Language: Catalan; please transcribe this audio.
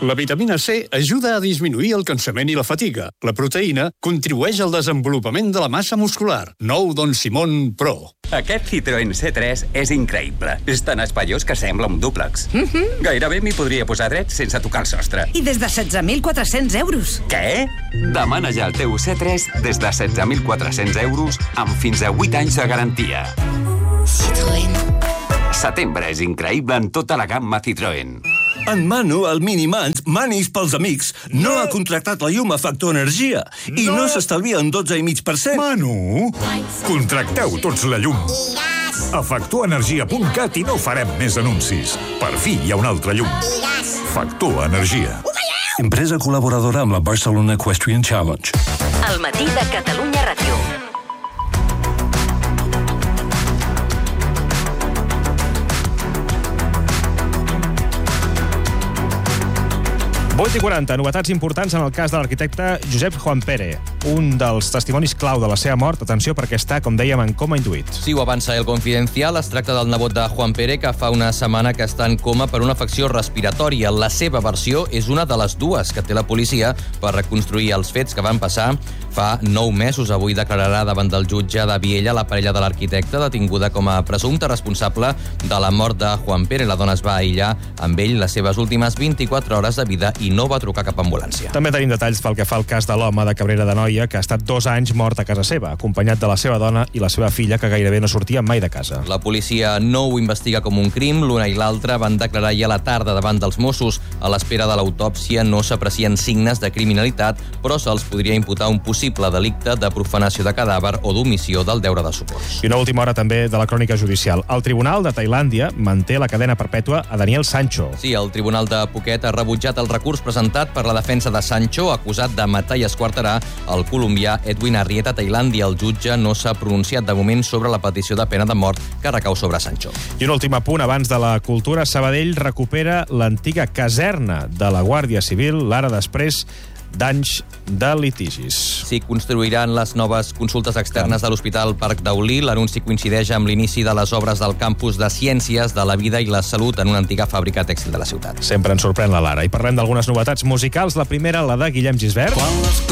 La vitamina C ajuda a disminuir el cansament i la fatiga. La proteïna contribueix al desenvolupament de la massa muscular. Nou Don Simón Pro. Aquest Citroën C3 és increïble. És tan espaiós que sembla un dúplex. Gairebé m'hi podria posar dret sense tocar el sostre. I des de 16.400 euros. Què? Demana ja el teu C3 des de 16.400 euros amb fins a 8 anys de garantia. Citroën. Setembre és increïble en tota la gamma Citroën. En Manu, el Minimans, Manis pels amics, no ha contractat la llum a Factor Energia i no s'estalvia en 12,5%. Manu, contracteu tots la llum. A factorenergia.cat i no farem més anuncis. Per fi hi ha una altra llum. Factor Energia. Empresa col·laboradora amb la Barcelona Equestrian Challenge. Al matí de Catalunya Ràdio. Vuit i 40, novetats importants en el cas de l'arquitecte Josep Juan Pere, un dels testimonis clau de la seva mort. Atenció, perquè està, com dèiem, en coma induït. Sí, ho avança El Confidencial. Es tracta del nebot de Juan Pere, que fa una setmana que està en coma per una afecció respiratòria. La seva versió és una de les dues que té la policia per reconstruir els fets que van passar fa 9 mesos. Avui declararà davant del jutge de Viella la parella de l'arquitecte, detinguda com a presumpte responsable de la mort de Juan Pere. La dona es va aïllar amb ell les seves últimes 24 hores de vida i no va trucar cap ambulància. També tenim detalls pel que fa al cas de l'home de Cabrera d'Anoia, que ha estat 2 anys mort a casa seva, acompanyat de la seva dona i la seva filla, que gairebé no sortien mai de casa. La policia no ho investiga com un crim. L'una i l'altra van declarar ja a la tarda davant dels Mossos. A l'espera de l'autòpsia no s'aprecien signes de criminalitat, però se'ls podria imputar un possible delicte de profanació de cadàver o d'omissió del deure de socors. I una última hora també de la crònica judicial. El Tribunal de Tailàndia manté la cadena perpètua a Daniel Sancho. Sí, el Tribunal de Phuket ha rebutjat el recurs presentat per la defensa de Sancho, acusat de matar i esquarterar el colombià Edwin Arrieta a Tailàndia. El jutge no s'ha pronunciat de moment sobre la petició de pena de mort que recau sobre Sancho. I un últim apunt abans de la cultura. Sabadell recupera l'antiga caserna de la Guàrdia Civil, l'ara després d'anys de litigis. S'hi construiran les noves consultes externes de l'Hospital Parc Taulí. L'anunci coincideix amb l'inici de les obres del campus de Ciències de la Vida i la Salut en una antiga fàbrica tèxtil de la ciutat. Sempre ens sorprèn la Lara. I parlem d'algunes novetats musicals. La primera, la de Guillem Gisbert.